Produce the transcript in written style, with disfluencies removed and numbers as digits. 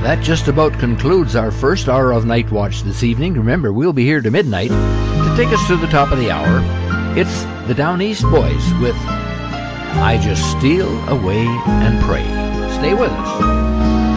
That just about concludes our first hour of Night Watch this evening. Remember, we'll be here to midnight to take us to the top of the hour. It's the Down East Boys with I Just Steal Away and Pray. Stay with us.